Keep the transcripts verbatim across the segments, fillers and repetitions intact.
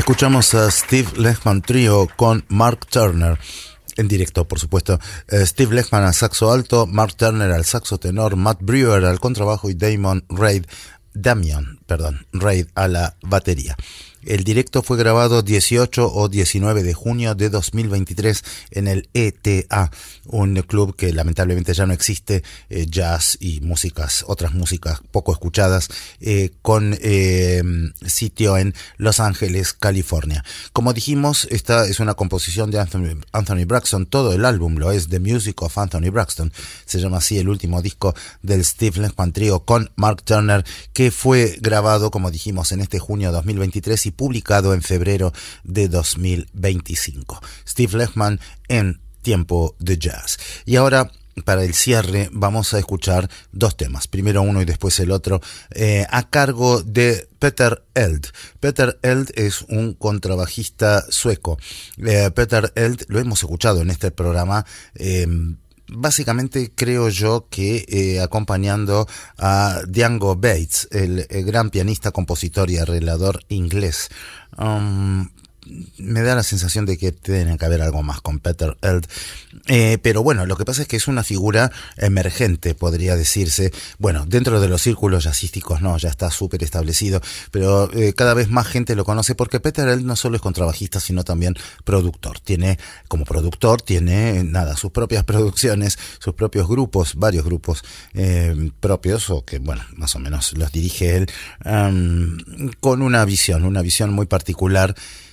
Escuchamos a Steve Lechman Trio con Mark Turner en directo, por supuesto. Uh, Steve Lechman al saxo alto, Mark Turner al saxo tenor, Matt Brewer al contrabajo y Damon Reid, Damian, perdón, Reid a la batería. El directo fue grabado dieciocho o diecinueve de junio de dos mil veintitrés en el E T A, un club que lamentablemente ya no existe, eh, jazz y músicas, otras músicas poco escuchadas, eh, con eh, sitio en Los Ángeles, California. Como dijimos, esta es una composición de Anthony, Anthony Braxton, todo el álbum lo es, The Music of Anthony Braxton, se llama así el último disco del Steve Lechman Trio con Mark Turner, que fue grabado, como dijimos, en este junio de dos mil veintitrés y publicado en febrero de dos mil veinticinco. Steve Lechman en Tiempo de Jazz. Y ahora, para el cierre, vamos a escuchar dos temas, primero uno y después el otro, eh, a cargo de Peter Eld. Peter Eld es un contrabajista sueco. Eh, Peter Eld lo hemos escuchado en este programa, eh, básicamente creo yo que eh, acompañando a Django Bates, el, el gran pianista, compositor y arreglador inglés. Um, me da la sensación de que tiene que haber algo más con Peter Eld, eh, pero bueno, lo que pasa es que es una figura emergente, podría decirse. Bueno, dentro de los círculos jazzísticos no, ya está súper establecido, pero eh, cada vez más gente lo conoce porque Peter Eld no solo es contrabajista, sino también productor. Tiene, como productor, tiene nada, sus propias producciones, sus propios grupos, varios grupos eh, propios, o que bueno, más o menos los dirige él, um, con una visión, una visión muy particular.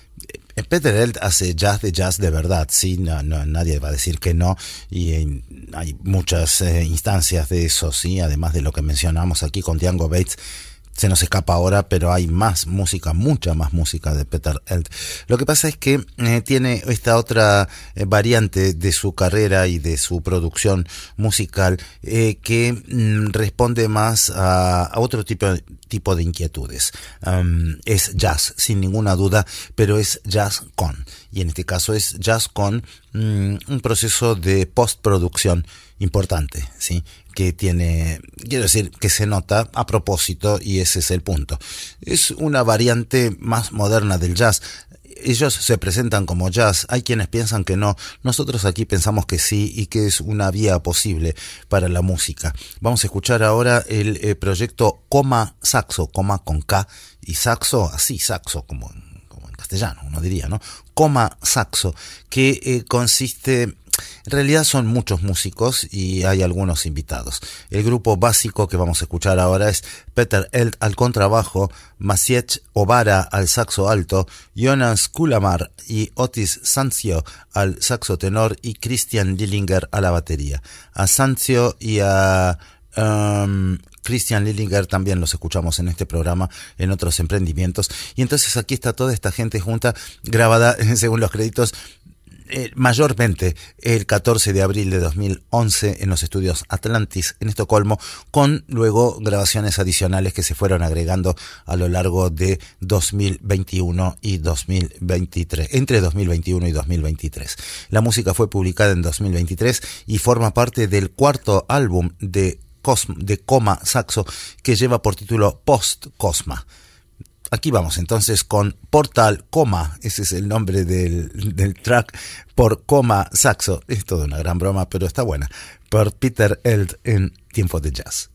Peter Eld hace jazz de jazz de verdad, sí, no, no, nadie va a decir que no, y eh, hay muchas eh, instancias de eso, sí, además de lo que mencionamos aquí con Django Bates. Se nos escapa ahora, pero hay más música, mucha más música de Peter Eld. Lo que pasa es que eh, tiene esta otra eh, variante de su carrera y de su producción musical eh, que mm, responde más a, a otro tipo, tipo de inquietudes. Um, es jazz, sin ninguna duda, pero es jazz con. Y en este caso es jazz con mm, un proceso de postproducción importante, ¿sí? Que tiene, quiero decir, que se nota a propósito, y ese es el punto. Es una variante más moderna del jazz. Ellos se presentan como jazz, hay quienes piensan que no, nosotros aquí pensamos que sí y que es una vía posible para la música. Vamos a escuchar ahora el eh, proyecto Coma Saxo, coma con K y saxo, así saxo, como, como en castellano uno diría, ¿no? Coma Saxo, que eh, consiste... En realidad son muchos músicos y hay algunos invitados. El grupo básico que vamos a escuchar ahora es Peter Eld al contrabajo, Maciej Obara al saxo alto, Jonas Kulamar y Otis Sanzio al saxo tenor y Christian Lillinger a la batería. A Sanzio y a um, Christian Lillinger también los escuchamos en este programa, en otros emprendimientos. Y entonces aquí está toda esta gente junta, grabada según los créditos, Eh, mayormente el catorce de abril de dos mil once en los estudios Atlantis en Estocolmo, con luego grabaciones adicionales que se fueron agregando a lo largo de dos mil veintiuno y dos mil veintitrés, entre dos mil veintiuno y dos mil veintitrés. La música fue publicada en dos mil veintitrés y forma parte del cuarto álbum de, Cosma, de Coma Saxo, que lleva por título Post Cosma. Aquí vamos entonces con Portal Coma, ese es el nombre del, del track, por Coma Saxo. Es toda una gran broma, pero está buena. Por Peter Eld en Tiempo de Jazz.